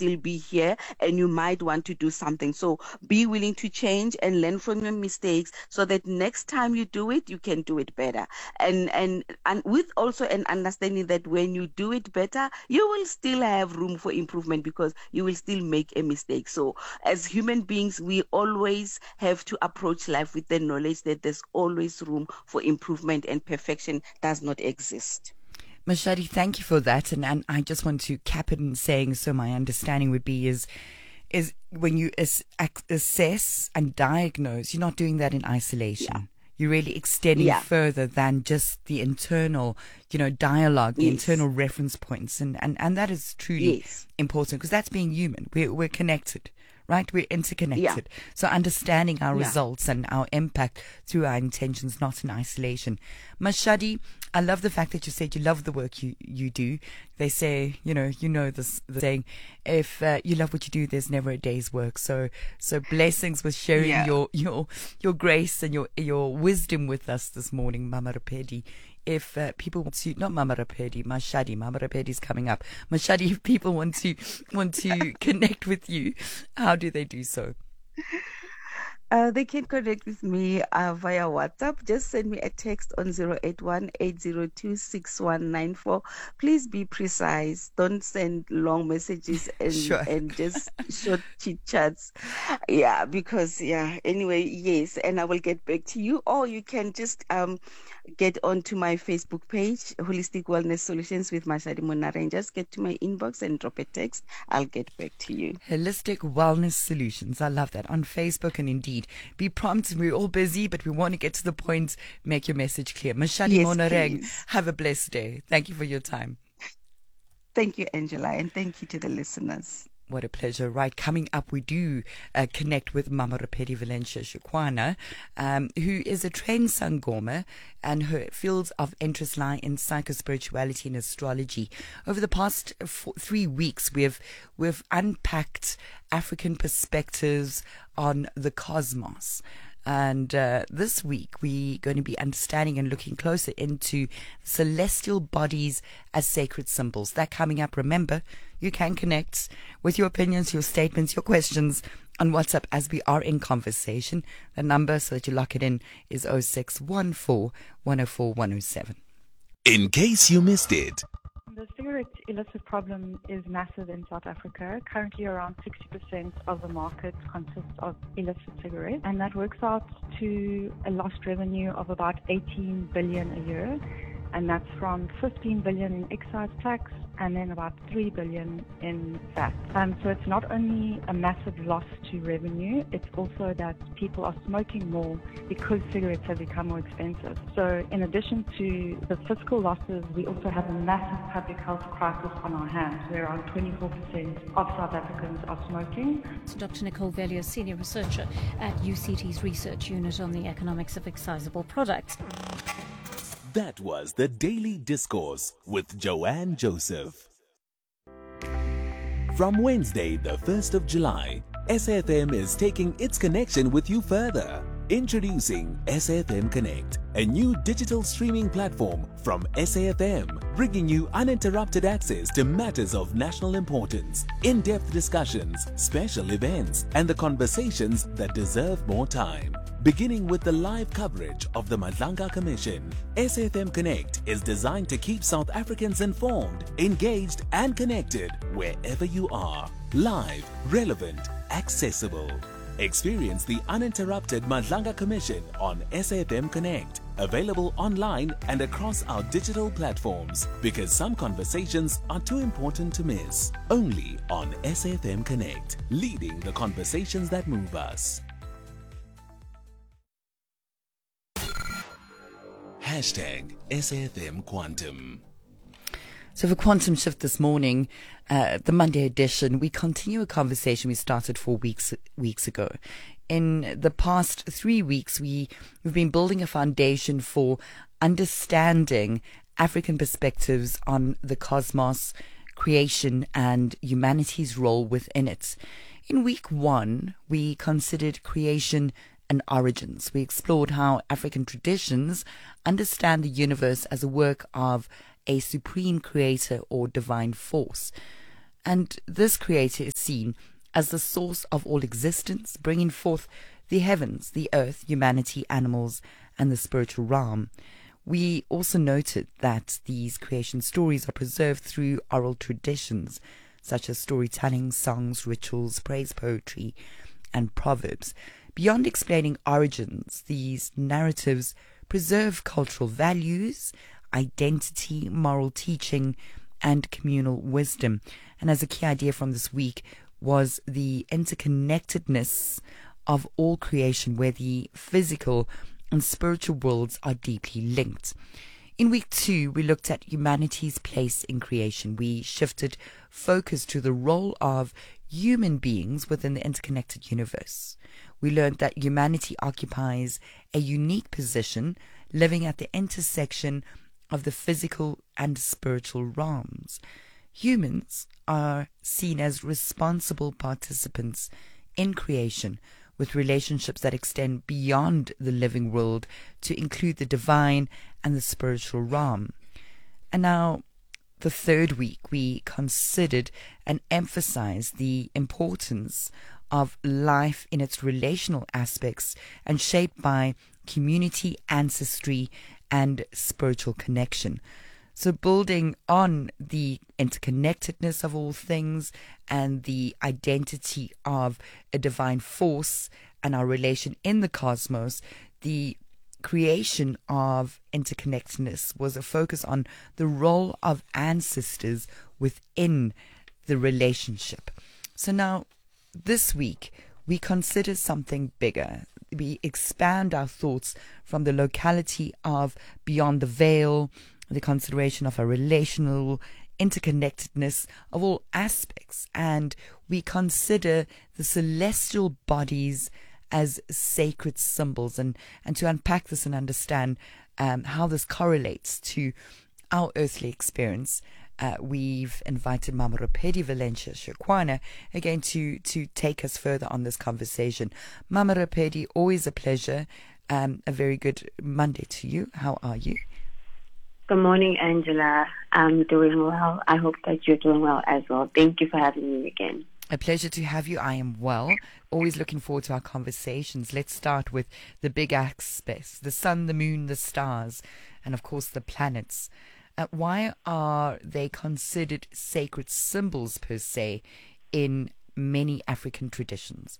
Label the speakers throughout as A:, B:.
A: still be here and you might want to do something. So be willing to change and learn from your mistakes so that next time you do it, you can do it better. And with also an understanding that when you do it better, you will still have room for improvement because you will still make a mistake. So as human beings, we always have to approach life with the knowledge that there's always room for improvement and perfection does not exist.
B: Mashadi, thank you for that. And I just want to cap it in saying, so my understanding would be is when you assess and diagnose, you're not doing that in isolation. Yeah. You're really extending further than just the internal, dialogue, the internal reference points. And that is truly important because that's being human. We're connected. Right? We're interconnected. Yeah. So understanding our results and our impact through our intentions, not in isolation. Mashadi, I love the fact that you said you love the work you do. They say, the saying, if you love what you do, there's never a day's work. So blessings with sharing your grace and your wisdom with us this morning, Mama Rapedi. If people want to, not Mama Rapedi, Mama Rapedi's coming up. Mashadi, if people want to connect with you, how do they do so?
A: They can connect with me via WhatsApp. Just send me a text on 081-802-6194. Please be precise. Don't send long messages and just short chit chats. Yeah, because anyway, yes, and I will get back to you. Or you can just get onto my Facebook page, Holistic Wellness Solutions with Mashadi Monare, and just get to my inbox and drop a text. I'll get back to you.
B: Holistic Wellness Solutions. I love that. On Facebook, and indeed, be prompt. We're all busy, but we want to get to the point. Make your message clear. Mashadi Monare, have a blessed day. Thank you for your time.
A: Thank you, Angela, and thank you to the listeners.
B: What a pleasure. Right, coming up, we do connect with Mama Rapedi Valencia Shukwana, who is a trained Sangoma, and her fields of interest lie in psychospirituality and astrology. Over the past 3 weeks, we've unpacked African perspectives on the cosmos. And this week, we're going to be understanding and looking closer into celestial bodies as sacred symbols. That coming up. Remember, you can connect with your opinions, your statements, your questions on WhatsApp as we are in conversation. The number, so that you lock it in, is 0614 104 107.
C: In case you missed it.
D: The cigarette illicit problem is massive in South Africa. Currently around 60% of the market consists of illicit cigarettes, and that works out to a lost revenue of about 18 billion a year, and that's from 15 billion in excise tax and then about 3 billion in VAT. So it's not only a massive loss to revenue, it's also that people are smoking more because cigarettes have become more expensive. So in addition to the fiscal losses, we also have a massive public health crisis on our hands, where around 24% of South Africans are smoking.
E: Dr. Nicole Vellier, Senior Researcher at UCT's Research Unit on the Economics of Excisable Products.
C: That was the Daily Discourse with Joanne Joseph. From Wednesday, the 1st of July, SAFM is taking its connection with you further. Introducing SAFM Connect, a new digital streaming platform from SAFM, bringing you uninterrupted access to matters of national importance, in-depth discussions, special events, and the conversations that deserve more time. Beginning with the live coverage of the Madlanga Commission, SAFM Connect is designed to keep South Africans informed, engaged, and connected wherever you are. Live, relevant, accessible. Experience the uninterrupted Madlanga Commission on SAFM Connect, available online and across our digital platforms, because some conversations are too important to miss. Only on SAFM Connect, leading the conversations that move us. #SAFM Quantum.
B: So for Quantum Shift this morning, the Monday edition, we continue a conversation we started 4 weeks ago. In the past 3 weeks, we've been building a foundation for understanding African perspectives on the cosmos, creation, and humanity's role within it. In week 1, we considered creation and origins. We explored how African traditions understand the universe as a work of a supreme creator or divine force. And this creator is seen as the source of all existence, bringing forth the heavens, the earth, humanity, animals, and the spiritual realm. We also noted that these creation stories are preserved through oral traditions, such as storytelling, songs, rituals, praise poetry, and proverbs. Beyond explaining origins, these narratives preserve cultural values, identity, moral teaching, and communal wisdom. And as a key idea from this week was the interconnectedness of all creation, where the physical and spiritual worlds are deeply linked. In week 2, we looked at humanity's place in creation. We shifted focus to the role of human beings within the interconnected universe. We learned that humanity occupies a unique position, living at the intersection of the physical and spiritual realms. Humans are seen as responsible participants in creation, with relationships that extend beyond the living world to include the divine and the spiritual realm. And now, the third week, we considered and emphasized the importance of life in its relational aspects and shaped by community, ancestry, and spiritual connection. So building on the interconnectedness of all things and the identity of a divine force and our relation in the cosmos, the creation of interconnectedness was a focus on the role of ancestors within the relationship. So now, this week, we consider something bigger. We expand our thoughts from the locality of beyond the veil, the consideration of a relational interconnectedness of all aspects, and we consider the celestial bodies as sacred symbols, and to unpack this and understand how this correlates to our earthly experience. We've invited Mama Rapedi Valencia Shekwana again to take us further on this conversation. Mama Rapedi, always a pleasure. A very good Monday to you. How are you?
F: Good morning, Angela. I'm doing well. I hope that you're doing well as well. Thank you for having me again.
B: A pleasure to have you. I am well. Always looking forward to our conversations. Let's start with the big aspects: the sun, the moon, the stars, and of course the planets. Why are they considered sacred symbols per se in many African traditions?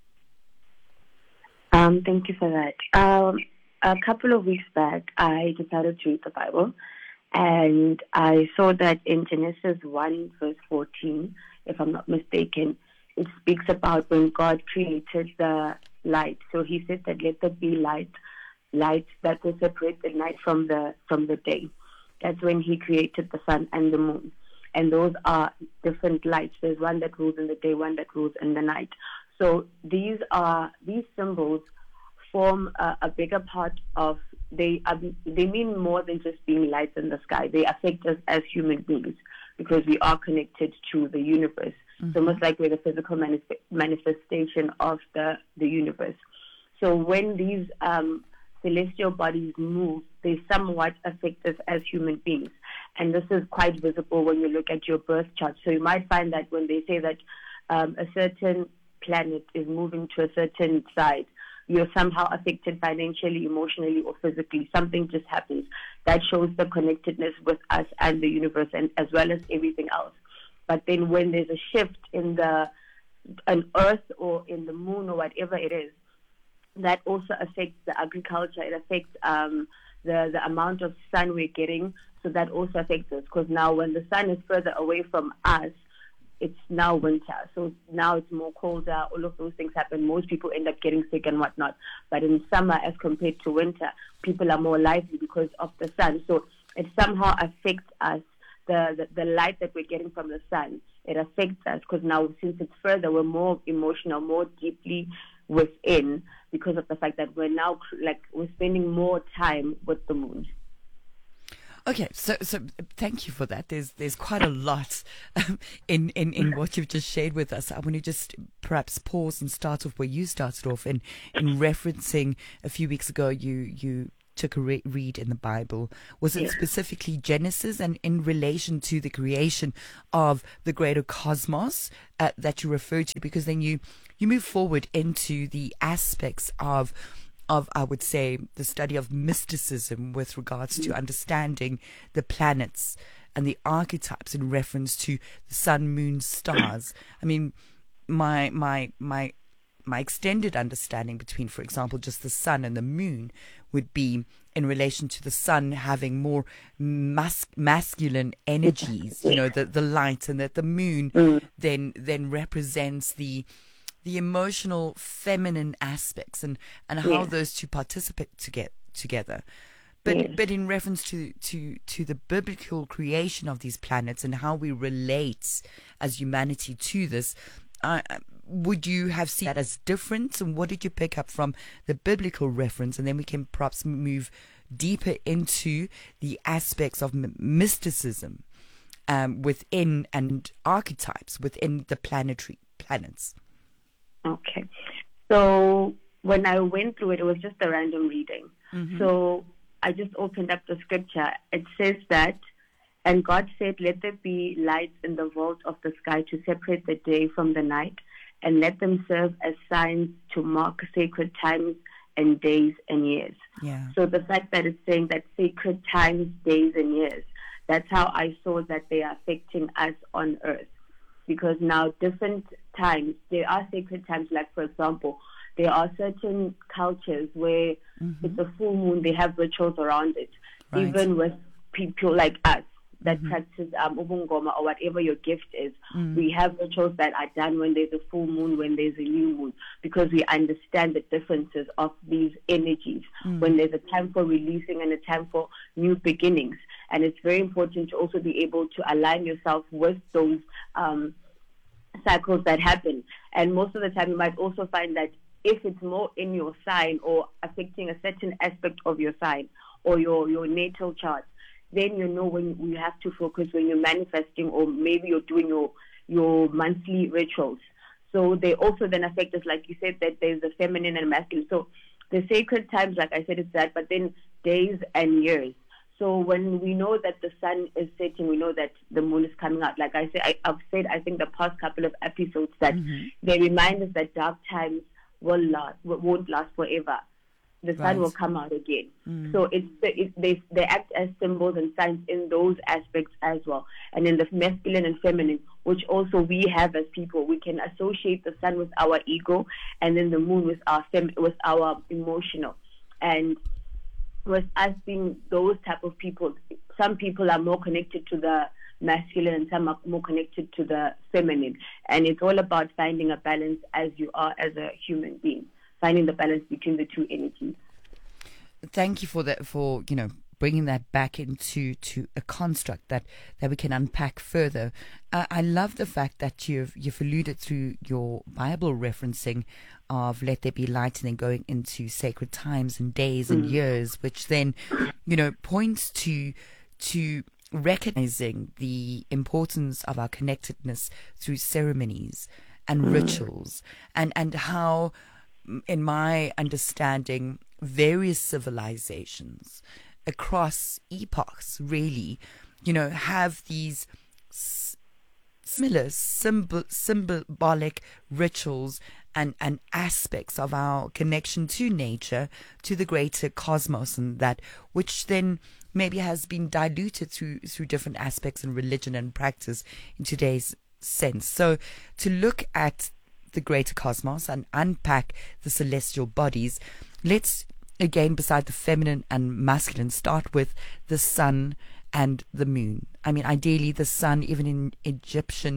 F: Thank you for that. A couple of weeks back, I decided to read the Bible, and I saw that in Genesis 1 verse 14, if I'm not mistaken, it speaks about when God created the light. So he said that let there be light that will separate the night from the day. That's when he created the sun and the moon. And those are different lights. There's one that rules in the day, one that rules in the night. So these symbols form a bigger part of, they mean more than just being lights in the sky. They affect us as human beings because we are connected to the universe. Mm-hmm. So almost like we're the physical manifestation of the universe. So when these celestial bodies move, they somewhat affect us as human beings. And this is quite visible when you look at your birth chart. So you might find that when they say that a certain planet is moving to a certain side, you're somehow affected financially, emotionally, or physically. Something just happens. That shows the connectedness with us and the universe, and as well as everything else. But then when there's a shift in an earth or in the moon or whatever it is, that also affects the agriculture. It affects the amount of sun we're getting. So that also affects us, because now when the sun is further away from us, it's now winter. So now it's more colder. All of those things happen. Most people end up getting sick and whatnot. But in summer, as compared to winter, people are more lively because of the sun. So it somehow affects us. The light that we're getting from the sun, it affects us, because now since it's further, we're more emotional, more deeply within, because of the fact that we're now we're spending more time with the moon.
B: Okay, so thank you for that. There's quite a lot in what you've just shared with us. I want to just perhaps pause and start off where you started off in referencing a few weeks ago. You took a read in the Bible? Was it specifically Genesis and in relation to the creation of the greater cosmos that you refer to? Because then you move forward into the aspects of I would say the study of mysticism with regards to understanding the planets and the archetypes in reference to the sun, moon, stars. I mean, my extended understanding between, for example, just the sun and the moon would be in relation to the sun having more masculine energies, the light, and that the moon then represents the emotional feminine aspects and how those two participate together. But in reference to the biblical creation of these planets and how we relate as humanity to this, would you have seen that as different? And what did you pick up from the biblical reference? And then we can perhaps move deeper into the aspects of mysticism within and archetypes within the planets.
F: Okay. So when I went through it, it was just a random reading. Mm-hmm. So I just opened up the scripture. It says that, and God said, let there be lights in the vault of the sky to separate the day from the night, and let them serve as signs to mark sacred times and days and years.
B: Yeah.
F: So the fact that it's saying that sacred times, days and years, that's how I saw that they are affecting us on earth. Because now different times, there are sacred times, like for example, there are certain cultures where it's a full moon, they have rituals around it. Right. Even with people like us that practice ubungoma or whatever your gift is, we have rituals that are done when there's a full moon, when there's a new moon, because we understand the differences of these energies, when there's a time for releasing and a time for new beginnings. And it's very important to also be able to align yourself with those cycles that happen. And most of the time you might also find that if it's more in your sign or affecting a certain aspect of your sign or your natal chart, then you know when you have to focus when you're manifesting, or maybe you're doing your monthly rituals. So they also then affect us, like you said, that there's a feminine and masculine. So the sacred times, like I said, it's that, but then days and years. So when we know that the sun is setting, we know that the moon is coming out. Like I said, I've said, I think the past couple of episodes that they remind us that dark times won't last forever. The sun will come out again. So they act as symbols and signs in those aspects as well. And in the masculine and feminine, which also we have as people, we can associate the sun with our ego, and then the moon with our emotional. And with us being those type of people, some people are more connected to the masculine and some are more connected to the feminine. And it's all about finding a balance as you are as a human being, finding the balance between the two energies.
B: Thank you for that, for bringing that back into a construct that we can unpack further. I love the fact that you've alluded through your Bible referencing of let there be light, and then going into sacred times and days and years, which then points to recognizing the importance of our connectedness through ceremonies and rituals, and how, in my understanding, various civilizations across epochs really, have these similar symbolic rituals and aspects of our connection to nature, to the greater cosmos, and that which then maybe has been diluted through different aspects in religion and practice in today's sense. So to look at the greater cosmos and unpack the celestial bodies, let's again, beside the feminine and masculine, start with the sun and the moon. I mean, ideally the sun, even in Egyptian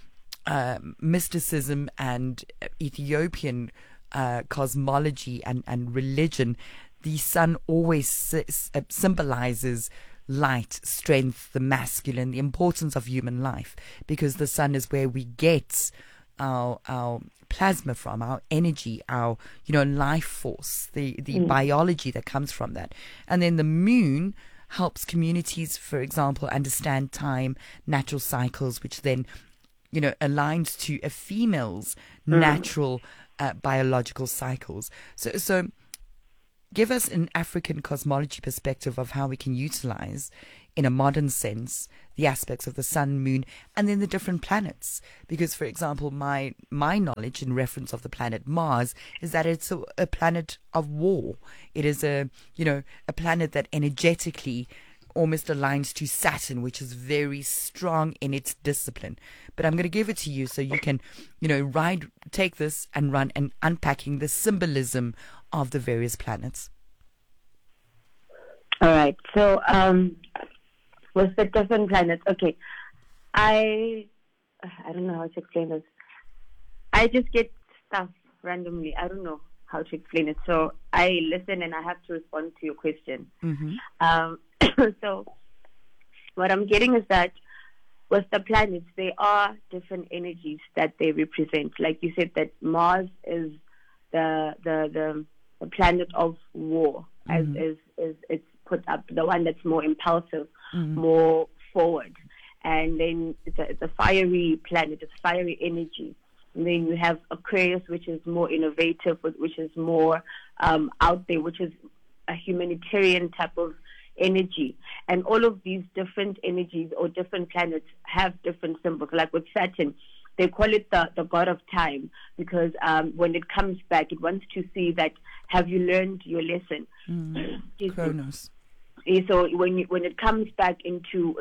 B: mysticism and Ethiopian cosmology and religion, the sun always symbolizes light, strength, the masculine, the importance of human life, because the sun is where we get our plasma from, our energy, our life force, the biology that comes from that. And then the moon helps communities, for example, understand time, natural cycles, which then aligns to a female's natural biological cycles. So give us an African cosmology perspective of how we can utilize, in a modern sense, the aspects of the sun, moon, and then the different planets. Because, for example, my knowledge in reference of the planet Mars is that it's a planet of war. It is a planet that energetically almost aligns to Saturn, which is very strong in its discipline. But I'm going to give it to you so you can, take this and run and unpacking the symbolism of the various planets.
F: All right. So, with the different planets, okay. I don't know how to explain this. I just get stuff randomly. I don't know how to explain it. So I listen and I have to respond to your question.
B: Mm-hmm.
F: So what I'm getting is that with the planets, there are different energies that they represent. Like you said, that Mars is the planet of war,
B: Mm-hmm.
F: as it's put up, the one that's more impulsive,
B: Mm-hmm.
F: more forward. And then it's a fiery planet, it's fiery energy. And then you have Aquarius, which is more innovative, which is more out there, which is a humanitarian type of energy. And all of these different energies or different planets have different symbols. Like with Saturn, they call it the god of time, because when it comes back, it wants to see that, have you learned your lesson?
B: Chronos.
F: So when it comes back into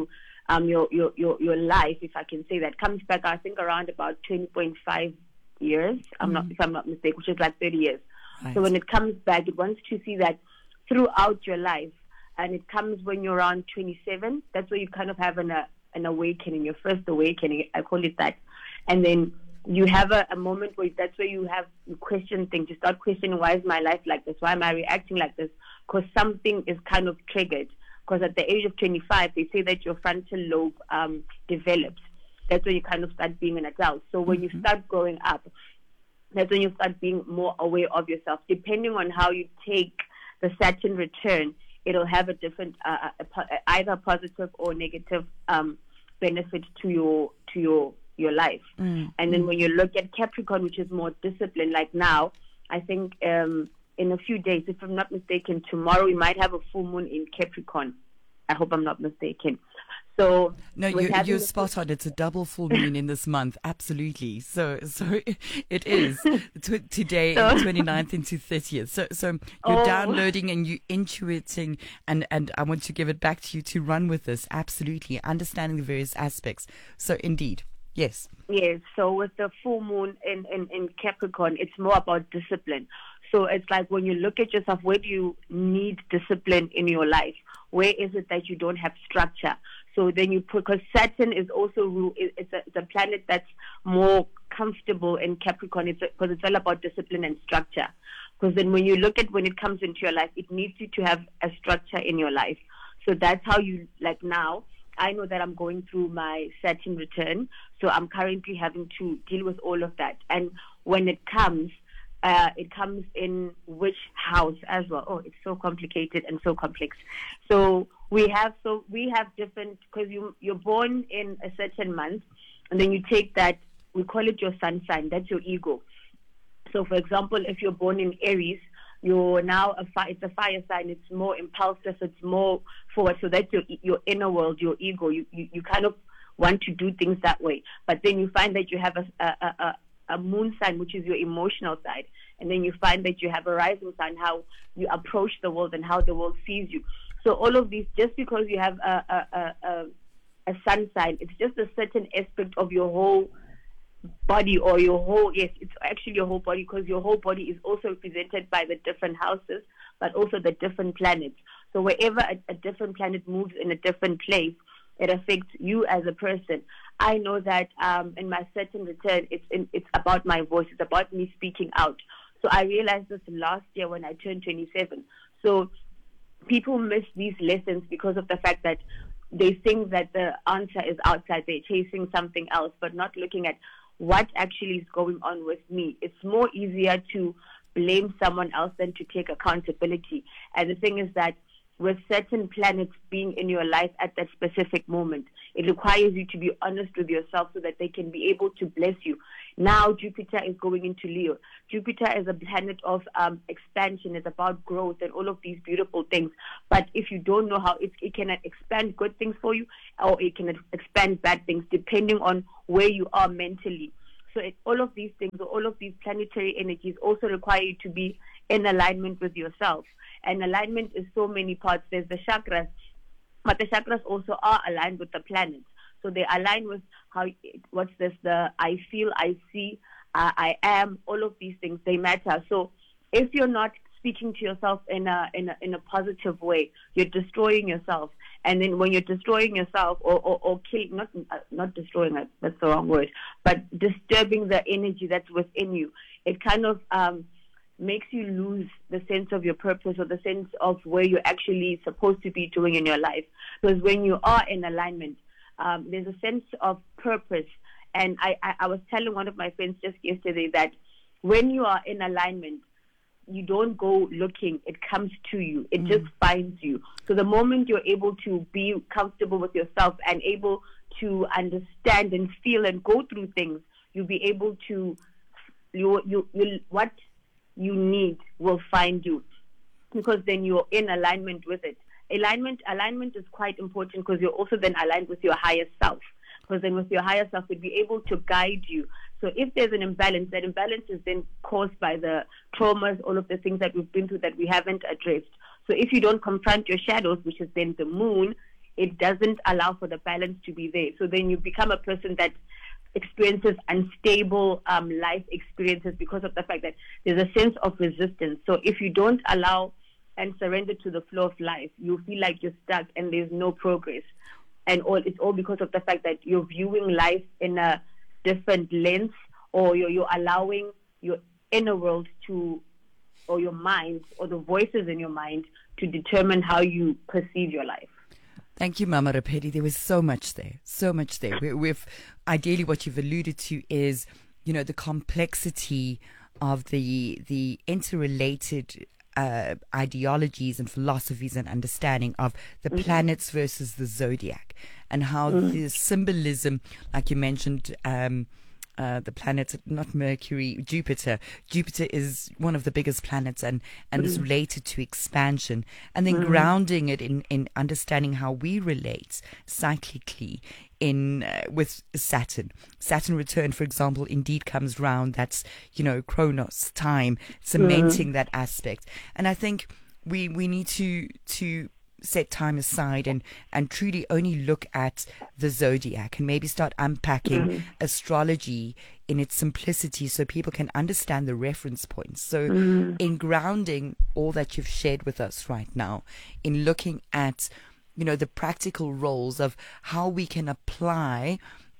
F: your life, if I can say that, comes back, I think around about 20.5 years, if I'm not mistaken, which is like 30 years.
B: Right.
F: So when it comes back, it wants to see that throughout your life, and it comes when you're around 27. That's where you kind of have an awakening, your first awakening, I call it that. And then you have a moment where that's where you question things. You start questioning, why is my life like this? Why am I reacting like this? Because something is kind of triggered. Because at the age of 25, they say that your frontal lobe develops. That's when you kind of start being an adult. So when you start growing up, that's when you start being more aware of yourself. Depending on how you take the Saturn return, it'll have a different, either positive or negative benefit to your life. And then when you look at Capricorn, which is more disciplined, like now, I think in a few days, if I'm not mistaken, tomorrow we might have a full moon in Capricorn. I hope I'm not mistaken. So
B: no, you're spot on. It's a double full moon in this month. Absolutely. So it is today, 29th into 30th. So you're downloading and you're intuiting, and I want to give it back to you to run with this. Absolutely. Understanding the various aspects. So indeed. Yes. Yes.
F: So with the full moon in Capricorn, it's more about discipline. So it's like when you look at yourself, where do you need discipline in your life? Where is it that you don't have structure? So then because Saturn is also, it's a planet that's more comfortable in Capricorn, because it's all about discipline and structure. Because then when you look at when it comes into your life, it needs you to have a structure in your life. So that's how you, like now, I know that I'm going through my Saturn return, so I'm currently having to deal with all of that. And when it comes in which house as well. Oh, it's so complicated and so complex. So we have different, because you're born in a certain month, and then you take that, we call it your sun sign. That's your ego. So, for example, if you're born in Aries, you're now it's a fire sign. It's more impulsive. It's more forward. So that's your inner world, your ego. You kind of want to do things that way. But then you find that you have a moon sign, which is your emotional side. And then you find that you have a rising sign, how you approach the world and how the world sees you. So all of these, just because you have a sun sign, it's just a certain aspect of your whole body, or it's actually your whole body, because your whole body is also represented by the different houses, but also the different planets. So wherever a different planet moves in a different place, it affects you as a person. I know that in my Saturn return, it's about my voice. It's about me speaking out. So I realized this last year when I turned 27. So people miss these lessons because of the fact that they think that the answer is outside. They're chasing something else, but not looking at what actually is going on with me. It's more easier to blame someone else than to take accountability. And the thing is that with certain planets being in your life at that specific moment. It requires you to be honest with yourself so that they can be able to bless you. Now Jupiter is going into Leo. Jupiter is a planet of expansion. It's about growth and all of these beautiful things. But if you don't know how, it can expand good things for you, or it can expand bad things depending on where you are mentally. So all of these things, or all of these planetary energies also require you to be in alignment with yourself. And alignment is so many parts. There's the chakras, but the chakras also are aligned with the planets. So they align with the I feel, I see, I am, all of these things, they matter. So if you're not speaking to yourself in a positive way, you're destroying yourself. And then when you're destroying yourself or killing, not destroying, that's the wrong word, but disturbing the energy that's within you, it kind of makes you lose the sense of your purpose or the sense of where you're actually supposed to be doing in your life. Because when you are in alignment, there's a sense of purpose. And I was telling one of my friends just yesterday that when you are in alignment, you don't go looking, it comes to you, it just finds you. So the moment you're able to be comfortable with yourself and able to understand and feel and go through things, you'll be able to, what you need will find you, because then you're in alignment with it. Alignment is quite important because you're also then aligned with your higher self. Because then with your higher self, you'll be able to guide you. So if there's an imbalance, that imbalance is then caused by the traumas, all of the things that we've been through that we haven't addressed. So if you don't confront your shadows, which is then the moon, it doesn't allow for the balance to be there. So then you become a person that experiences unstable life experiences because of the fact that there's a sense of resistance. So if you don't allow and surrender to the flow of life, you feel like you're stuck and there's no progress. And it's all because of the fact that you're viewing life in a different lens, or you're allowing your inner world to, or your mind, or the voices in your mind to determine how you perceive your life.
B: Thank you, Mama Rapedi. There was so much there. We've ideally what you've alluded to is, the complexity of the interrelated ideologies and philosophies and understanding of the planets versus the zodiac, and how the symbolism, like you mentioned, the planets, not Mercury, Jupiter is one of the biggest planets and is related to expansion, and then grounding it in understanding how we relate cyclically with Saturn. Saturn return, for example, indeed comes round. That's, Chronos, time, cementing that aspect. And I think we need to set time aside and truly only look at the zodiac and maybe start unpacking astrology in its simplicity so people can understand the reference points. So in grounding all that you've shared with us right now, in looking at the practical roles of how we can apply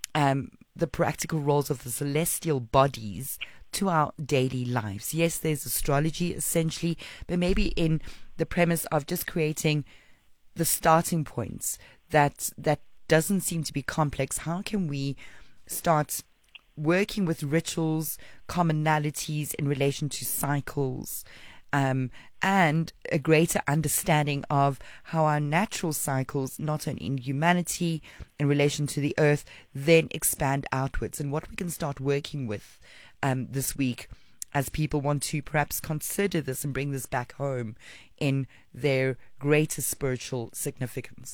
B: the practical roles of the celestial bodies to our daily lives. Yes, there's astrology essentially, but maybe in the premise of just creating the starting points that doesn't seem to be complex. How can we start working with rituals, commonalities in relation to cycles, and a greater understanding of how our natural cycles, not only in humanity, in relation to the earth, then expand outwards, and what we can start working with this week as people want to perhaps consider this and bring this back home in their greater spiritual significance.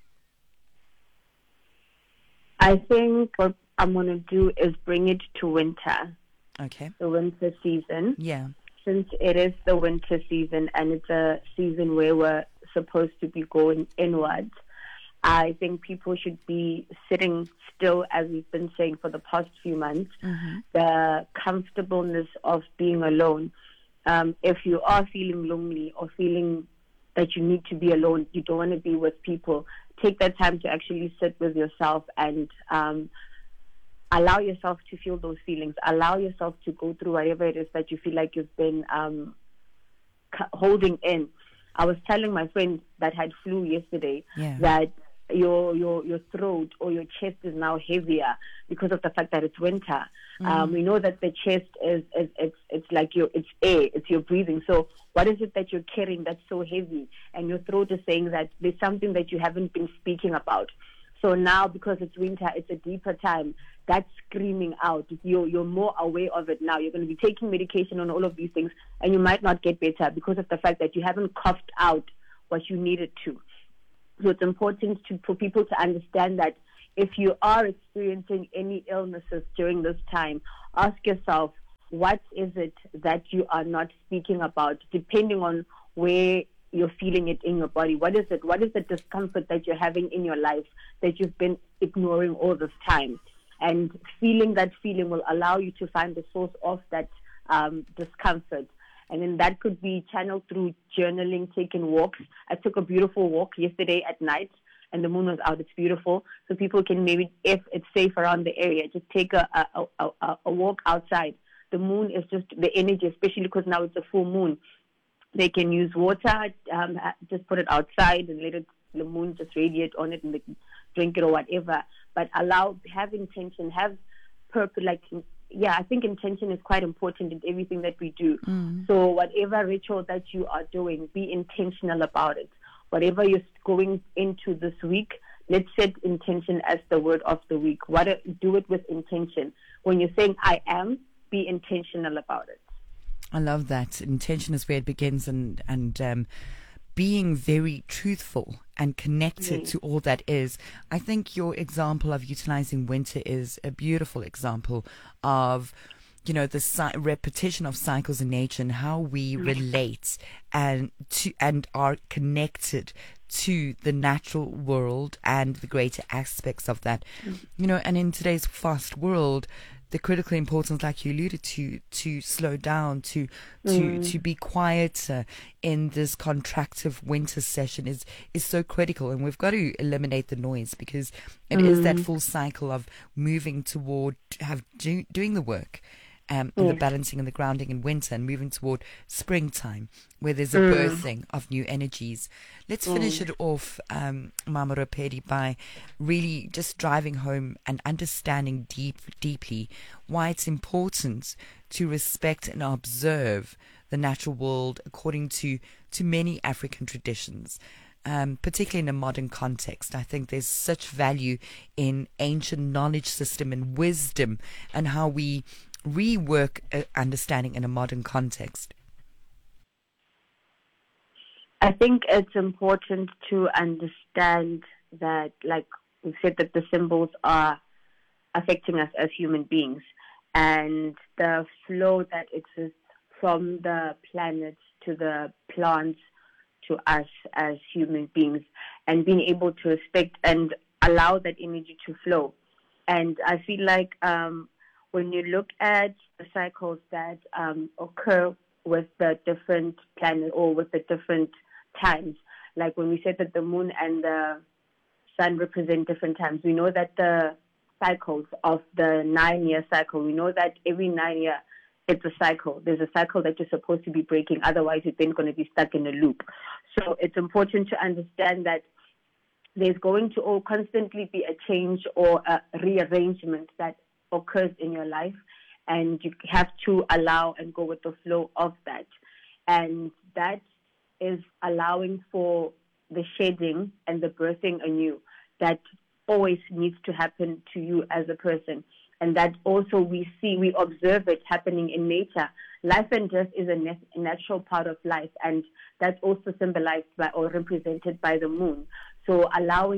F: I think what I'm going to do is bring it to winter.
B: Okay.
F: The winter season.
B: Yeah.
F: Since it is the winter season and it's a season where we're supposed to be going inwards, I think people should be sitting still, as we've been saying for the past few months. The comfortableness of being alone. If you are feeling lonely or feeling that you need to be alone, you don't want to be with people, take that time to actually sit with yourself and allow yourself to feel those feelings. Allow yourself to go through whatever it is that you feel like you've been holding in. I was telling my friend that had flu yesterday that your throat or your chest is now heavier because of the fact that it's winter. We know that the chest is it's like it's air, it's your breathing. So what is it that you're carrying that's so heavy? And your throat is saying that there's something that you haven't been speaking about. So now, because it's winter, it's a deeper time. That's screaming out. You're more aware of it now. You're going to be taking medication on all of these things, and you might not get better because of the fact that you haven't coughed out what you needed to. So it's important for people to understand that if you are experiencing any illnesses during this time, ask yourself, what is it that you are not speaking about, depending on where you're feeling it in your body. What is it? What is the discomfort that you're having in your life that you've been ignoring all this time? And feeling that feeling will allow you to find the source of that discomfort. And then that could be channeled through journaling, taking walks. I took a beautiful walk yesterday at night, and the moon was out. It's beautiful. So people can maybe, if it's safe around the area, just take a walk outside. The moon is just the energy, especially because now it's a full moon. They can use water, just put it outside and let the moon just radiate on it, and they can drink it or whatever. But have intention, have purpose. I think intention is quite important in everything that we do. So whatever ritual that you are doing, be intentional about it. Whatever you're going into this week, let's set intention as the word of the week. Do it with intention. When you're saying I am, be intentional about it.
B: I love that. Intention is where it begins, and being very truthful and connected to all that is. I think your example of utilizing winter is a beautiful example of, the repetition of cycles in nature and how we relate and are connected to the natural world and the greater aspects of that. And in today's fast world, the critical importance, like you alluded to slow down, to be quieter in this contractive winter session is so critical. And we've got to eliminate the noise, because it is that full cycle of moving toward doing the work. And the balancing and the grounding in winter, and moving toward springtime, where there's a birthing of new energies. Let's finish it off, Mama Rapedi, by really just driving home and understanding deeply why it's important to respect and observe the natural world according to many African traditions. Particularly in a modern context. I think there's such value in ancient knowledge system and wisdom, and how we rework understanding in a modern context.
F: I think it's important to understand that, like we said, that the symbols are affecting us as human beings, and the flow that exists from the planets to the plants to us as human beings, and being able to respect and allow that energy to flow. And I feel like when you look at the cycles that occur with the different planets or with the different times, like when we said that the moon and the sun represent different times, we know that the cycles of the 9-year cycle, we know that every 9 year it's a cycle. There's a cycle that you're supposed to be breaking, otherwise you're then going to be stuck in a loop. So it's important to understand that there's going to constantly be a change or a rearrangement that occurs in your life, and you have to allow and go with the flow of that. And that is allowing for the shedding and the birthing anew that always needs to happen to you as a person. And that also we observe it happening in nature. Life and death is a natural part of life, and that's also symbolized by or represented by the moon. So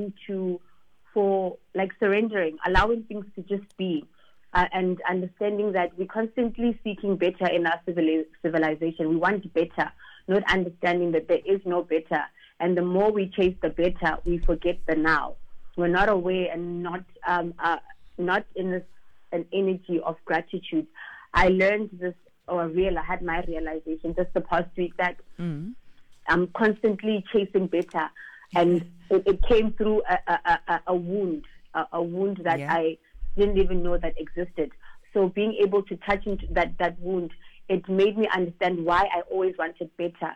F: surrendering, allowing things to just be, and understanding that we're constantly seeking better in our civilization. We want better, not understanding that there is no better. And the more we chase the better, we forget the now. We're not aware and not in an energy of gratitude. I learned this, I had my realization just the past week that I'm constantly chasing better. And it came through a wound that I didn't even know that existed. So being able to touch into that wound, it made me understand why I always wanted better.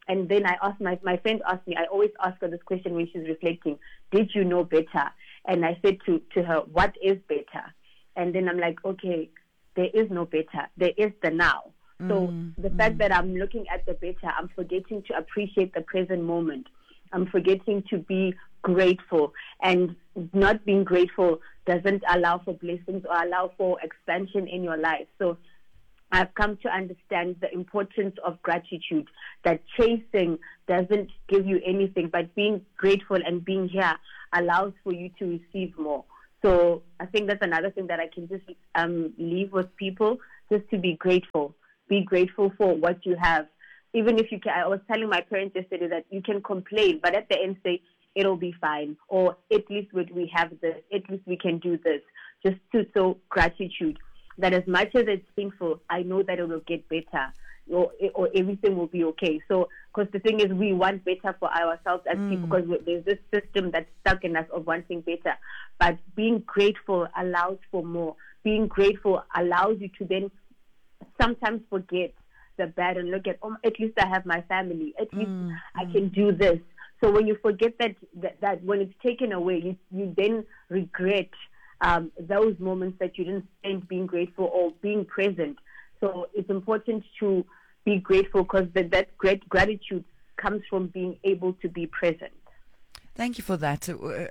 F: And then I asked my friend asked me, I always ask her this question when she's reflecting, did you know better? And I said to her, what is better? And then I'm like, okay, there is no better. There is the now. So the fact that I'm looking at the better, I'm forgetting to appreciate the present moment. I'm forgetting to be grateful. And not being grateful doesn't allow for blessings or allow for expansion in your life. So I've come to understand the importance of gratitude, that chasing doesn't give you anything, but being grateful and being here allows for you to receive more. So I think that's another thing that I can just leave with people, just to be grateful. Be grateful for what you have. Even if you can, I was telling my parents yesterday that you can complain, but at the end say, it'll be fine. Or at least we have this, at least we can do this. Just to show gratitude that as much as it's painful, I know that it will get better, or everything will be okay. So, because the thing is, we want better for ourselves as people, because there's this system that's stuck in us of wanting better. But being grateful allows for more. Being grateful allows you to then sometimes forget the bad and look at, oh, at least I have my family. At least I can do this. So when you forget that when it's taken away, you then regret those moments that you didn't spend being grateful or being present. So it's important to be grateful, because that great gratitude comes from being able to be present.
B: Thank you for that.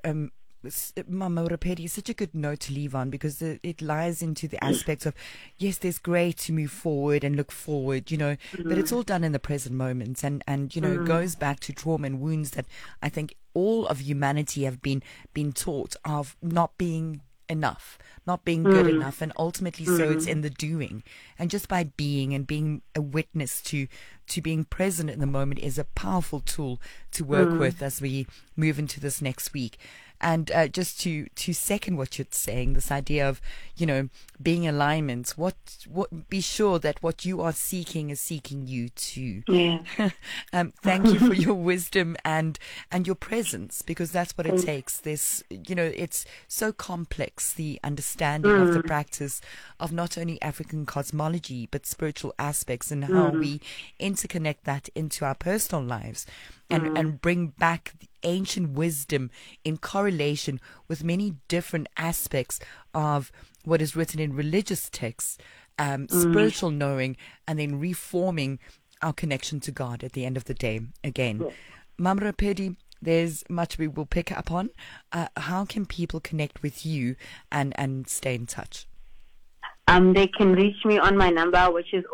B: Mama Rapedi, such a good note to leave on, because it lies into the aspects of, yes, there's great to move forward and look forward, but it's all done in the present moments, and it goes back to trauma and wounds that I think all of humanity have been taught of not being enough, not being good enough, and ultimately so it's in the doing. And just by being and being a witness to being present in the moment is a powerful tool to work with as we move into this next week. And just to second what you're saying, this idea of, being alignment, be sure that what you are seeking is seeking you too.
F: Yeah.
B: Thank you for your wisdom and your presence, because that's what it takes. This, it's so complex, the understanding of the practice of not only African cosmology, but spiritual aspects, and how we interconnect that into our personal lives and bring back the ancient wisdom in correlation with many different aspects of what is written in religious texts, spiritual knowing, and then reforming our connection to God at the end of the day again. Mama Rapedi, there's much we will pick up on. How can people connect with you and stay in touch?
F: They can reach me on my number, which is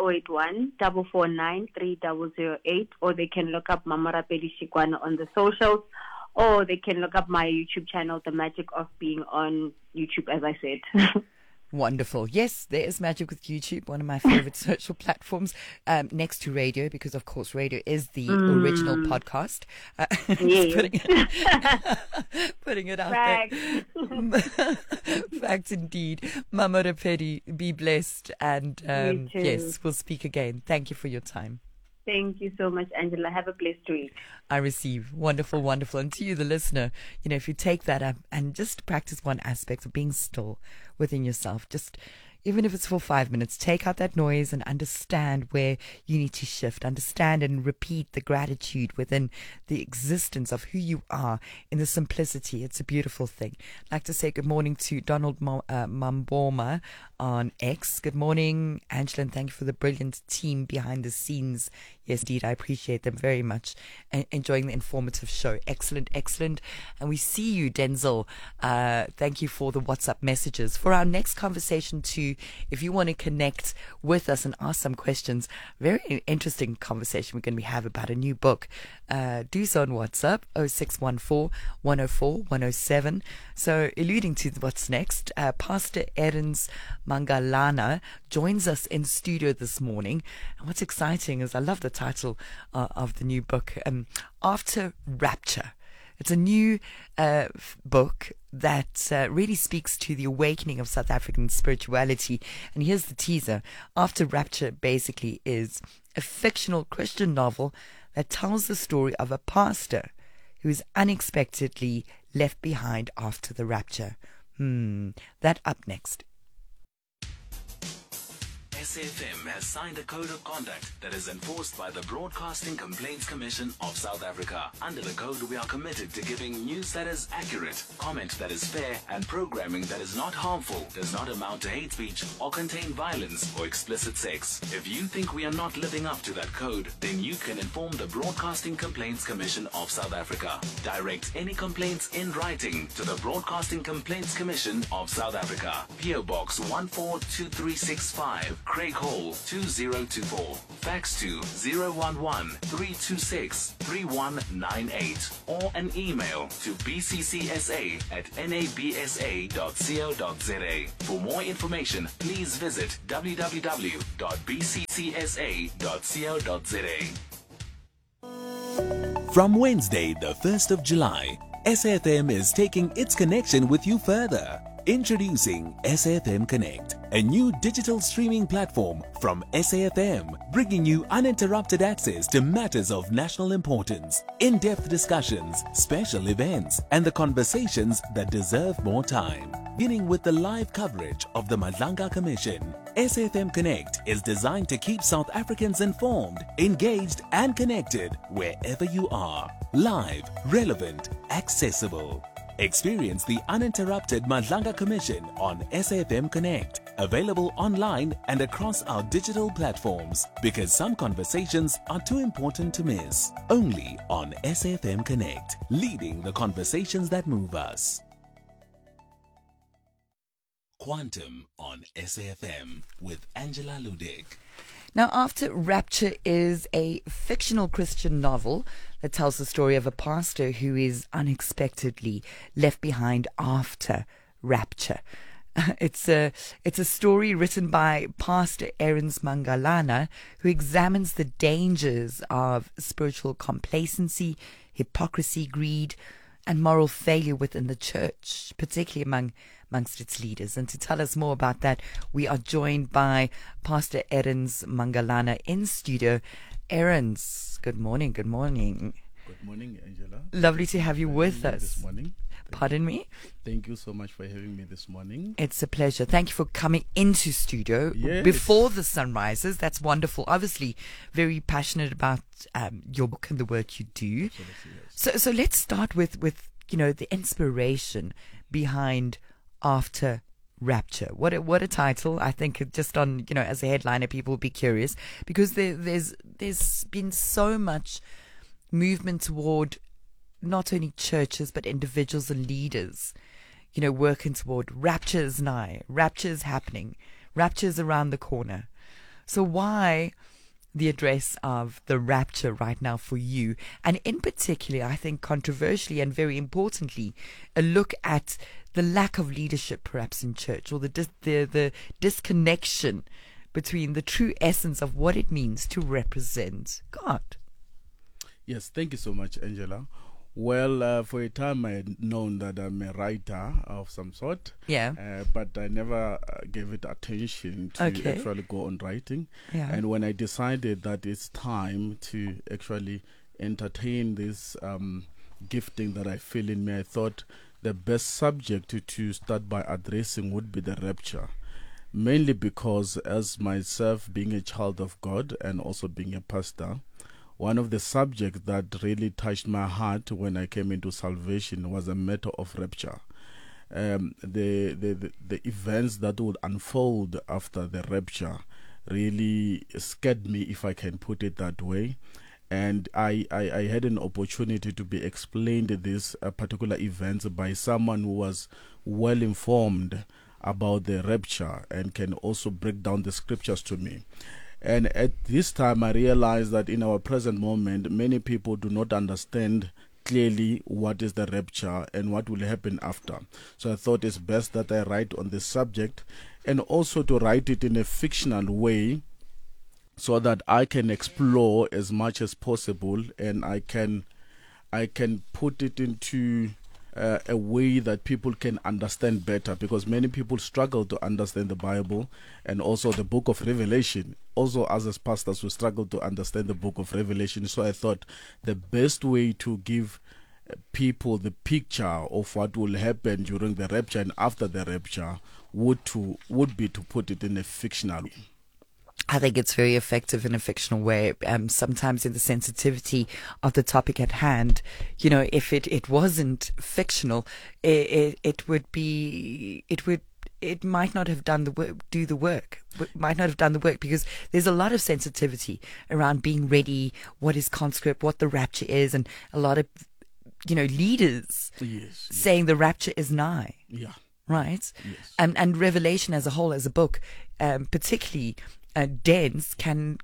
F: 081-449-3008, or they can look up Mama Rapedi Shikwana on the socials, or they can look up my YouTube channel, The Magic of Being, on YouTube, as I said.
B: Wonderful. Yes, there is magic with YouTube, one of my favorite social platforms, next to radio, because, of course, radio is the original podcast.
F: Yes.
B: Putting it out
F: Facts.
B: there. Facts indeed. Mama Rapedi, be blessed. And yes, we'll speak again. Thank you for your time.
F: Thank you so much, Angela. Have a blessed week.
B: I receive. Wonderful, wonderful. And to you, the listener, if you take that up and just practice one aspect of being still within yourself, just even if it's for 5 minutes, take out that noise and understand where you need to shift, understand and repeat the gratitude within the existence of who you are in the simplicity. It's a beautiful thing. I'd like to say good morning to Donald Mamboma on X. Good morning, Angela, and thank you for the brilliant team behind the scenes. Yes, indeed, I appreciate them very much. Enjoying the informative show. Excellent, excellent. And we see you, Denzel. Thank you for the WhatsApp messages. For our next conversation too, if you want to connect with us and ask some questions, very interesting conversation we're going to have about a new book. Do so on WhatsApp, 0614-104-107. So alluding to what's next, Pastor Erns Mangalana joins us in studio this morning. And what's exciting is I love the title of the new book, After Rapture. It's a new book that really speaks to the awakening of South African spirituality. And here's the teaser. After Rapture basically is a fictional Christian novel that tells the story of a pastor who is unexpectedly left behind after the rapture. That up next.
C: SAFM has signed a code of conduct that is enforced by the Broadcasting Complaints Commission of South Africa. Under the code, we are committed to giving news that is accurate, comment that is fair, and programming that is not harmful, does not amount to hate speech, or contain violence or explicit sex. If you think we are not living up to that code, then you can inform the Broadcasting Complaints Commission of South Africa. Direct any complaints in writing to the Broadcasting Complaints Commission of South Africa. PO Box 142365, Craig Hall 2024. Fax to 011-326-3198 or an email to bccsa@nabsa.co.za. For more information, please visit www.bccsa.co.za. From Wednesday, the 1st of July, SAFM is taking its connection with you further. Introducing SAFM Connect, a new digital streaming platform from SAFM, bringing you uninterrupted access to matters of national importance, in-depth discussions, special events, and the conversations that deserve more time. Beginning with the live coverage of the Madlanga Commission, SAFM Connect is designed to keep South Africans informed, engaged, and connected wherever you are. Live, relevant, accessible. Experience the uninterrupted Madlanga Commission on SAFM Connect, available online and across our digital platforms, because some conversations are too important to miss. Only on SAFM Connect, leading the conversations that move us. Quantum on SAFM with Angela Ludick.
B: Now, After Rapture is a fictional Christian novel that tells the story of a pastor who is unexpectedly left behind after rapture. It's a story written by Pastor Erens Mangalana, who examines the dangers of spiritual complacency, hypocrisy, greed, and moral failure within the church, particularly amongst its leaders. And to tell us more about that, we are joined by Pastor Erens Mangalana in studio. Erens, good morning. Good morning.
G: Good morning, Angela.
B: Lovely to have you with us.
G: This morning.
B: Pardon me?
G: Thank you so much for having me this morning.
B: It's a pleasure. Thank you for coming into studio before the sun rises. That's wonderful. Obviously, very passionate about your book and the work you do.
G: Yes.
B: So let's start with the inspiration behind After Rapture. What a title! I think just on as a headliner, people will be curious because there's been so much movement toward not only churches but individuals and leaders, working toward rapture is nigh, rapture is happening, rapture is around the corner. So why the address of the rapture right now for you? And in particular, I think controversially and very importantly, a look at the lack of leadership perhaps in church, or the disconnection between the true essence of what it means to represent God.
G: Yes, thank you so much, Angela. Well, for a time I had known that I'm a writer of some sort.
B: Yeah.
G: But I never gave it attention to actually go on writing.
B: Yeah.
G: And when I decided that it's time to actually entertain this gifting that I feel in me, I thought the best subject to start by addressing would be the rapture. Mainly because as myself being a child of God and also being a pastor, one of the subjects that really touched my heart when I came into salvation was a matter of rapture. The events that would unfold after the rapture really scared me, if I can put it that way. And I had an opportunity to be explained this particular events by someone who was well informed about the rapture and can also break down the scriptures to me. And at this time, I realized that in our present moment, many people do not understand clearly what is the rapture and what will happen after. So I thought it's best that I write on this subject, and also to write it in a fictional way so that I can explore as much as possible, and I can put it into a way that people can understand better, because many people struggle to understand the Bible and also the book of Revelation. Also, as pastors, we struggle to understand the book of Revelation. So I thought the best way to give people the picture of what will happen during the rapture and after the rapture would be to put it in a fictional way.
B: I think it's very effective in a fictional way. Sometimes in the sensitivity of the topic at hand, if it wasn't fictional, it might not have done the work, might not have done the work, because there's a lot of sensitivity around being ready, what is conscript, what the rapture is, and a lot of, leaders saying the rapture is nigh.
G: Yeah.
B: Right?
G: Yes.
B: And Revelation as a whole, as a book, particularly dense, can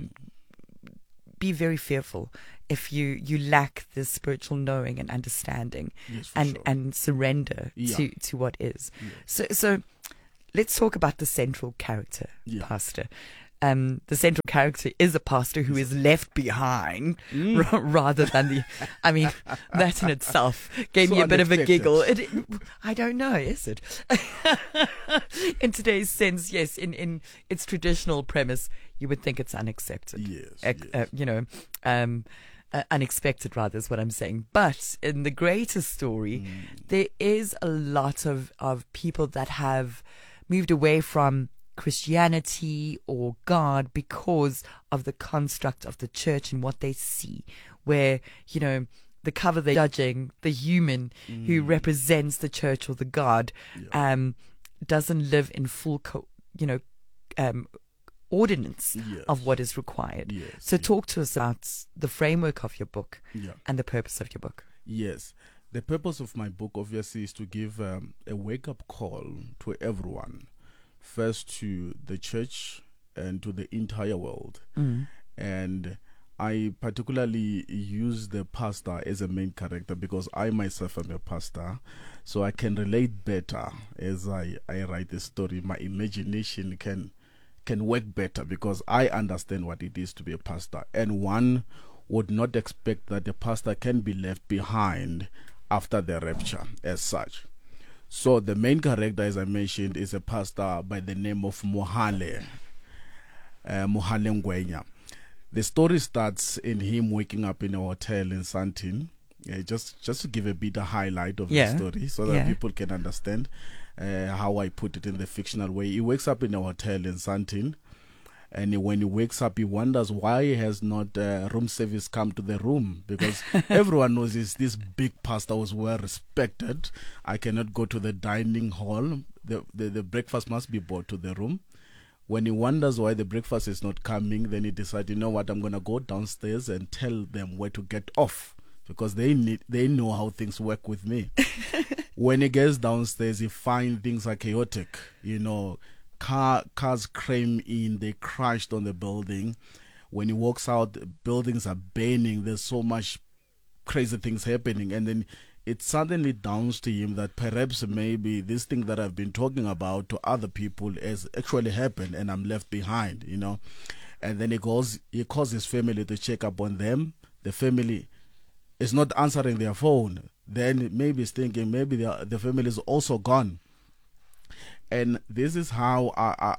B: be very fearful if you lack this spiritual knowing and understanding, and surrender to what is.
G: Yeah.
B: So let's talk about the central character, Pastor. The central character is a pastor who is left behind rather than that in itself gave me a bit of a giggle. I don't know, is it? In today's sense, yes, in its traditional premise, you would think it's unaccepted. Unexpected, rather, is what I'm saying. But in the greater story, there is a lot of people that have moved away from Christianity or God because of the construct of the church and what they see, where, the cover they're judging, the human who represents the church or the God, doesn't live in full, ordinance of what is required. So talk to us about the framework of your book and the purpose of your book.
G: Yes. The purpose of my book, obviously, is to give a wake-up call to everyone. First to the church and to the entire world. And I particularly use the pastor as a main character because I myself am a pastor, so I can relate better as I write the story. My imagination can work better because I understand what it is to be a pastor, and one would not expect that the pastor can be left behind after the rapture as such. So the main character, as I mentioned, is a pastor by the name of Mohale Ngwenya. The story starts in him waking up in a hotel in Sandton. Just to give a bit of highlight of the story so that people can understand how I put it in the fictional way. He wakes up in a hotel in Sandton, and when he wakes up, he wonders why has not room service come to the room, because everyone knows he's this big pastor who's well respected. I cannot go to the dining hall. The breakfast must be brought to the room. When he wonders why the breakfast is not coming, then he decides, I'm going to go downstairs and tell them where to get off, because they know how things work with me. When he gets downstairs, he finds things are chaotic. Cars cram in, they crashed on the building. When he walks out, buildings are burning. There's so much crazy things happening. And then it suddenly dawns to him that perhaps maybe this thing that I've been talking about to other people has actually happened and I'm left behind, And then he calls his family to check up on them. The family is not answering their phone. Then maybe he's thinking maybe the family is also gone. And this is how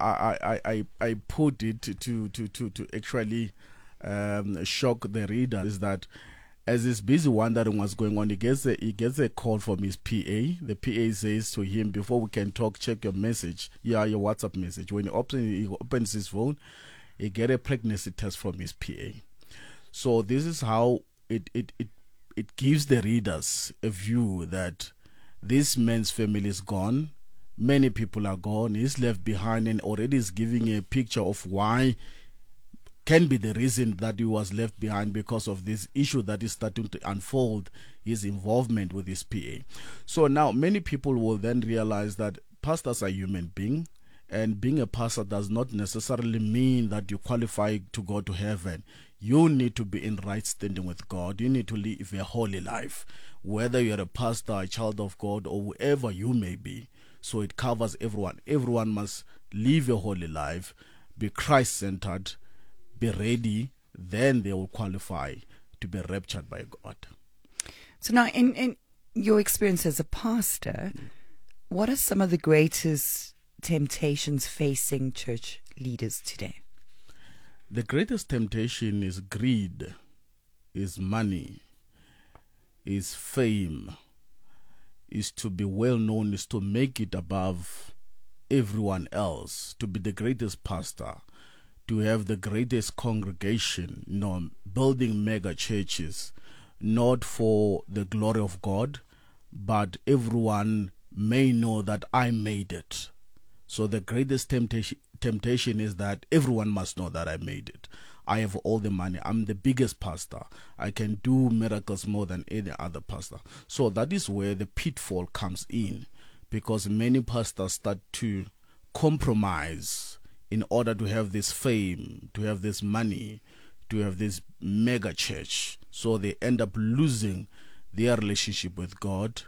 G: I put it to actually shock the reader, is that as he's busy wondering what's going on, he gets a call from his PA. The PA says to him, before we can talk, check your message. Your WhatsApp message. When he opens his phone, he get a pregnancy test from his PA. So this is how it gives the readers a view that this man's family is gone. Many people are gone. He's left behind, and already is giving a picture of why can be the reason that he was left behind, because of this issue that is starting to unfold, his involvement with his PA. So now many people will then realize that pastors are human beings, and being a pastor does not necessarily mean that you qualify to go to heaven. You need to be in right standing with God. You need to live a holy life, whether you're a pastor, a child of God, or whoever you may be. So it covers everyone. Everyone must live a holy life, be Christ-centered, be ready. Then they will qualify to be raptured by God.
B: So now, in your experience as a pastor, what are some of the greatest temptations facing church leaders today?
G: The greatest temptation is greed, is money, is fame, is to be well known, is to make it above everyone else, to be the greatest pastor, to have the greatest congregation, building mega churches, not for the glory of God, but everyone may know that I made it. So the greatest temptation is that everyone must know that I made it. I have all the money. I'm the biggest pastor. I can do miracles more than any other pastor. So that is where the pitfall comes in, because many pastors start to compromise in order to have this fame, to have this money, to have this mega church. So they end up losing their relationship with God,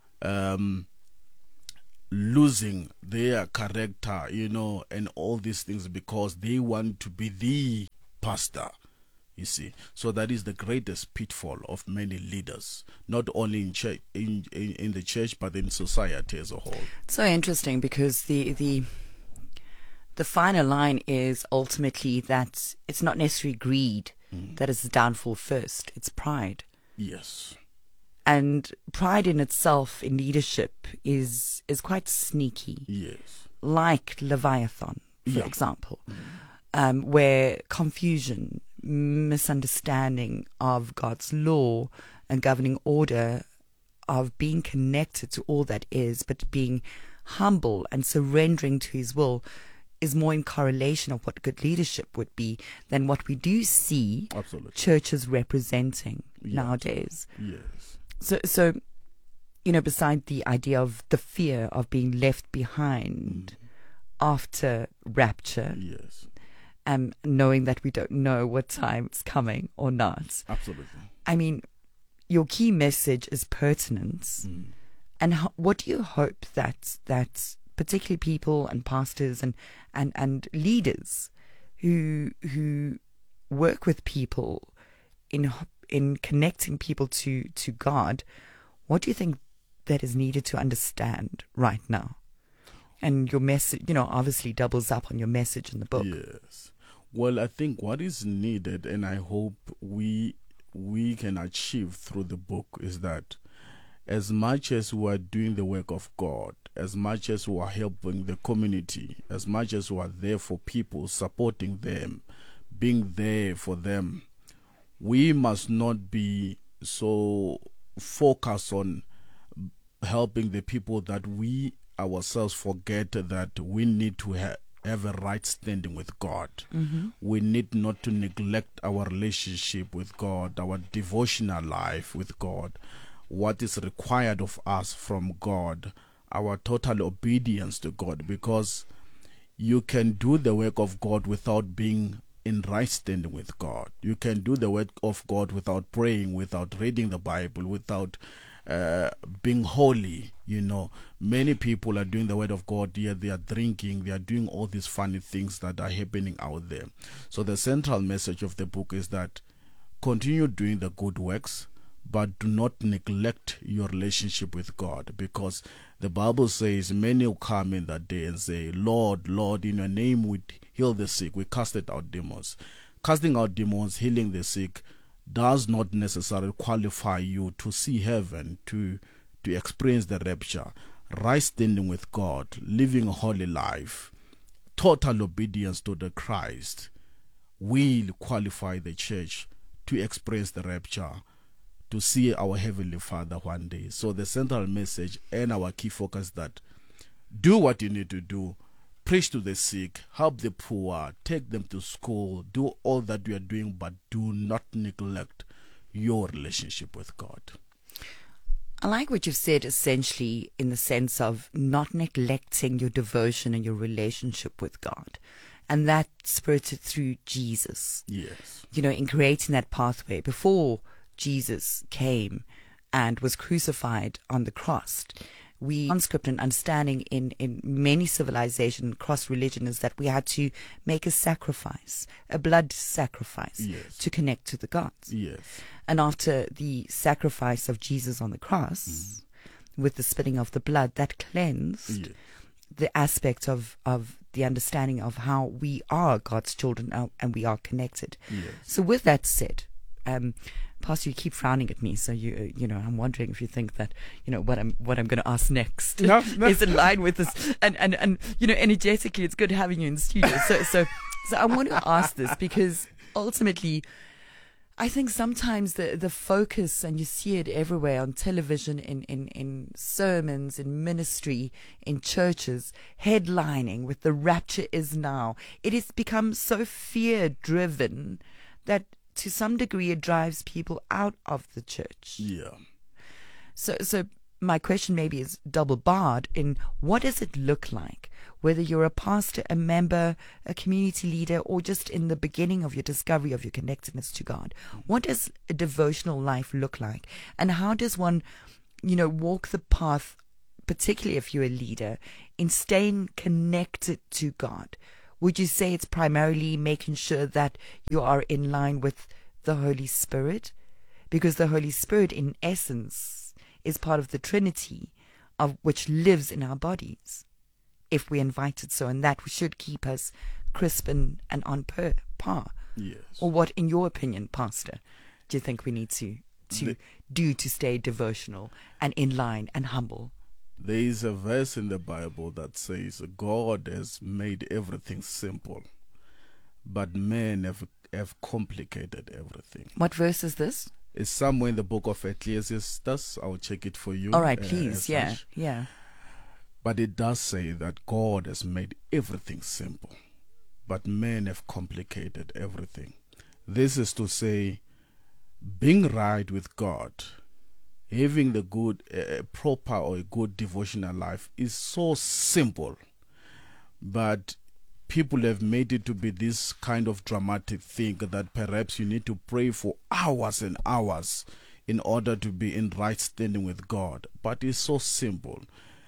G: losing their character, and all these things, because they want to be the pastor, you see. So that is the greatest pitfall of many leaders, not only in church, in the church, but in society as a whole.
B: It's so interesting, because the final line is ultimately that it's not necessarily greed that is the downfall first, it's pride.
G: Yes.
B: And pride in itself in leadership is quite sneaky.
G: Yes.
B: Like Leviathan, for example, where confusion, misunderstanding of God's law and governing order, of being connected to all that is, but being humble and surrendering to his will, is more in correlation of what good leadership would be than what we do see churches representing nowadays.
G: Yes.
B: So, beside the idea of the fear of being left behind after rapture,
G: yes,
B: knowing that we don't know what time it's coming or not.
G: Absolutely.
B: I mean, your key message is pertinence. And what do you hope that particularly people and pastors and leaders who work with people in connecting people to God, what do you think that is needed to understand right now? And your message, obviously doubles up on your message in the book.
G: Yes. Well, I think what is needed, and I hope we can achieve through the book, is that as much as we are doing the work of God, as much as we are helping the community, as much as we are there for people, supporting them, being there for them, we must not be so focused on helping the people that we ourselves forget that we need to have a right standing with God. We need not to neglect our relationship with God, our devotional life with God, what is required of us from God, our total obedience to God, because you can do the work of God without being in right standing with God. You can do the work of God without praying, without reading the Bible, without being holy. Many people are doing the word of God, yet they are drinking, they are doing all these funny things that are happening out there. So the central message of the book is that continue doing the good works, but do not neglect your relationship with God, because the Bible says many will come in that day and say, Lord, Lord, in your name we heal the sick, we casted out demons. Casting out demons, healing the sick, does not necessarily qualify you to see heaven, to experience the rapture. Right standing with God, living a holy life, total obedience to the Christ will qualify the church to experience the rapture, to see our Heavenly Father one day. So the central message and our key focus that do what you need to do, preach to the sick, help the poor, take them to school, do all that we are doing, but do not neglect your relationship with God.
B: I like what you've said, essentially, in the sense of not neglecting your devotion and your relationship with God. And that spurted through Jesus.
G: Yes.
B: In creating that pathway. Before Jesus came and was crucified on the cross, we conscript and understanding in many civilizations across religion is that we had to make a sacrifice, a blood sacrifice,
G: yes,
B: to connect to the gods.
G: Yes.
B: And after the sacrifice of Jesus on the cross, with the spilling of the blood, that cleansed the aspect of the understanding of how we are God's children and we are connected.
G: Yes.
B: So with that said, Pastor, you keep frowning at me, so I'm wondering if you think that what I'm going to ask next is in line with this, and energetically, it's good having you in the studio. So I want to ask this because ultimately, I think sometimes the focus, and you see it everywhere on television, in sermons, in ministry, in churches, headlining with the rapture is now. It has become so fear-driven that to some degree it drives people out of the church.
G: Yeah.
B: So my question maybe is double-barred in what does it look like? Whether you're a pastor, a member, a community leader, or just in the beginning of your discovery of your connectedness to God, what does a devotional life look like? And how does one, walk the path, particularly if you're a leader, in staying connected to God? Would you say it's primarily making sure that you are in line with the Holy Spirit? Because the Holy Spirit, in essence, is part of the Trinity, of which lives in our bodies, if we invite it so, and that should keep us crisp and on par.
G: Yes.
B: Or what, in your opinion, Pastor, do you think we need to do to stay devotional and in line and humble?
G: There is a verse in the Bible that says God has made everything simple, but men have complicated everything.
B: What verse is this?
G: It's somewhere in the book of Ecclesiastes. I'll check it for you.
B: All right, please. Yeah.
G: But it does say that God has made everything simple, but men have complicated everything. This is to say, being right with God, having the good, proper or a good devotional life is so simple, but people have made it to be this kind of dramatic thing that perhaps you need to pray for hours and hours in order to be in right standing with God. But it's so simple.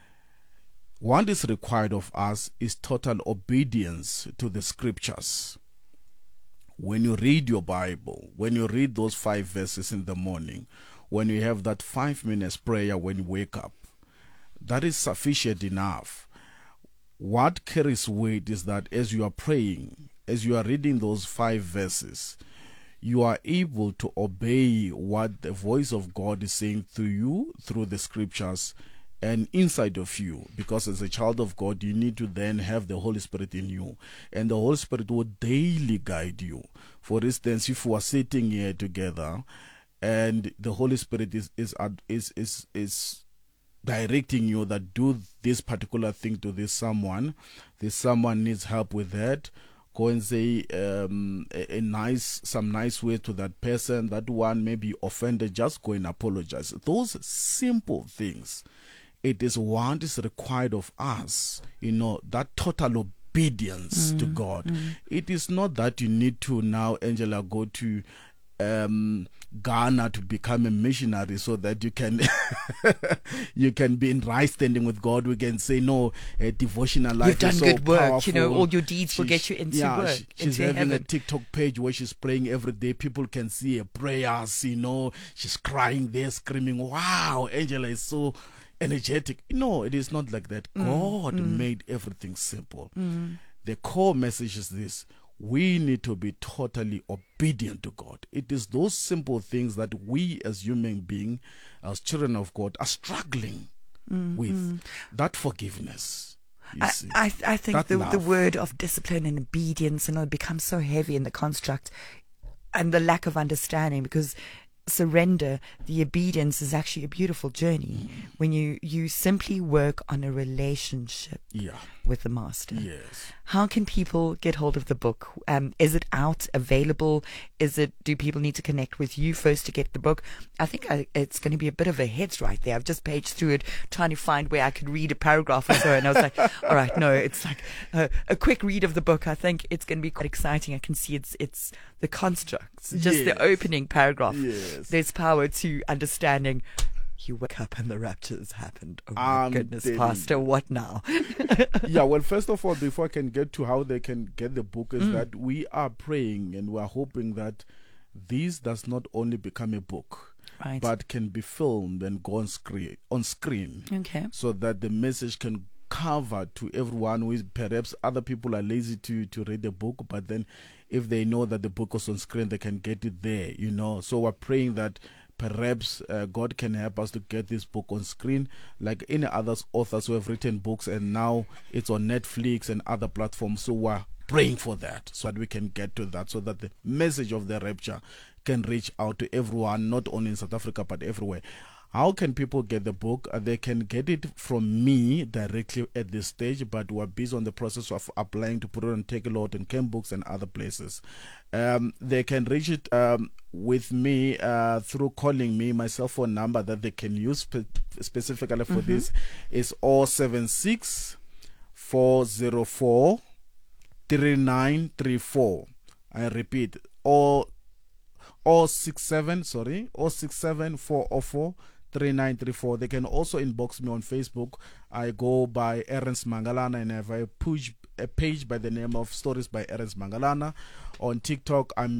G: What is required of us is total obedience to the scriptures. When you read your Bible, when you read those 5 verses in the morning, when you have that 5 minutes prayer when you wake up, that is sufficient enough. What carries weight is that as you are praying, as you are reading those 5 verses, you are able to obey what the voice of God is saying through you, through the scriptures, and inside of you, because as a child of God, you need to then have the Holy Spirit in you, and the Holy Spirit will daily guide you. For instance, if we are sitting here together, and the Holy Spirit is directing you that do this particular thing to this someone needs help with that. Go and say some nice way to that person. That one may be offended. Just go and apologize. Those simple things. It is what is required of us, that total obedience to God. It is not that you need to now, Angela, go to Ghana to become a missionary so that you can you can be in right standing with God. We can say no, a devotional life.
B: You've done
G: is so
B: good work.
G: powerful.
B: All your deeds will get you into work.
G: She's
B: into
G: having
B: heaven.
G: a TikTok page where she's praying every day. People can see her prayers. She's crying there, screaming. Wow, Angela is so energetic. No, it is not like that. God made everything simple. The core message is this: we need to be totally obedient to God. It is those simple things that we as human beings, as children of God, are struggling with. That forgiveness.
B: I think
G: that
B: the word of discipline and obedience becomes so heavy in the construct, and the lack of understanding, because surrender, the obedience is actually a beautiful journey when you simply work on a relationship with the Master.
G: Yes.
B: How can people get hold of the book? Is it out, available? Do people need to connect with you first to get the book? I think it's going to be a bit of a hit right there. I've just paged through it, trying to find where I could read a paragraph or so, and I was like, all right, no, it's like a quick read of the book. I think it's going to be quite exciting. I can see it's the constructs, just the opening paragraph.
G: Yes.
B: There's power to understanding. You wake up and the rapture has happened. Oh my goodness, Pastor, what now?
G: Yeah, well, first of all, before I can get to how they can get the book, is that we are praying and we are hoping that this does not only become a book,
B: Right.
G: but can be filmed and go on screen.
B: Okay.
G: So that the message can cover to everyone who is, perhaps other people are lazy to read the book, but then if they know that the book is on screen, they can get it there, So we're praying that perhaps God can help us to get this book on screen, like any other authors who have written books, and now it's on Netflix and other platforms. So we're praying for that so that we can get to that, so that the message of the rapture can reach out to everyone, not only in South Africa but everywhere. How can people get the book? They can get it from me directly at this stage, but we're busy on the process of applying to put it on Takealot and Cam Books and other places. They can reach it with me through calling me. My cell phone number that they can use specifically for this is 076 404 3934. I repeat, 067 404 3934. They can also inbox me on Facebook. I go by Ernst Mangalana, and I have a page by the name of Stories by Ernst Mangalana. On TikTok, I'm